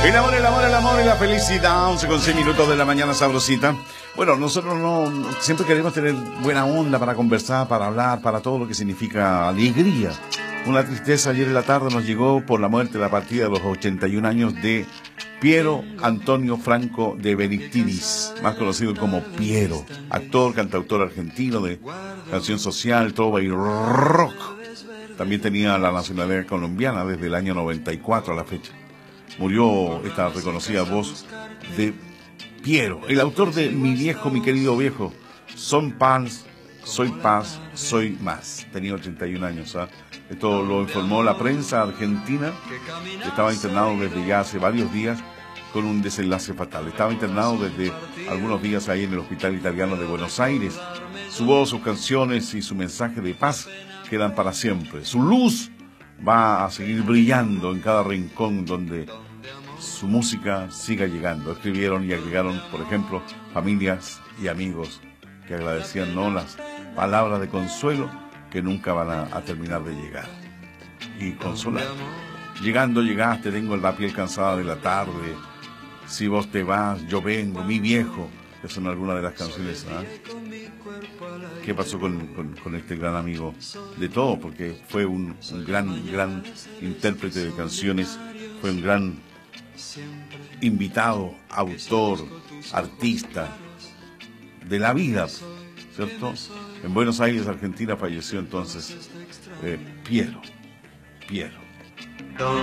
El amor, el amor, el amor y la felicidad. 11:06 de la mañana, sabrosita. Bueno, nosotros siempre queremos tener buena onda para conversar, para hablar, para todo lo que significa alegría. Una tristeza ayer en la tarde nos llegó por la muerte, la partida de los 81 años de Piero Antonio Franco de Benedictis, más conocido como Piero, actor, cantautor argentino de canción social, trova y rock. También tenía la nacionalidad colombiana desde el año 94 a la fecha. Murió esta reconocida voz de Piero, el autor de Mi viejo, mi querido viejo, Son paz, soy más. Tenía 81 años. Esto lo informó la prensa argentina. Estaba internado desde ya hace varios días con un desenlace fatal. Estaba internado desde algunos días ahí en el Hospital Italiano de Buenos Aires. Su voz, sus canciones y su mensaje de paz quedan para siempre. Su luz va a seguir brillando en cada rincón donde su música siga llegando. Escribieron y agregaron, por ejemplo, familias y amigos que agradecían las palabras de consuelo que nunca van a terminar de llegar. Y consolar. Llegando, llegaste, tengo la piel cansada de la tarde. Si vos te vas, yo vengo, mi viejo. Que son algunas de las canciones. ¿Qué pasó con este gran amigo? De todo, porque fue un gran intérprete de canciones, fue un gran invitado, autor, artista de la vida, ¿cierto? En Buenos Aires, Argentina, falleció entonces Piero.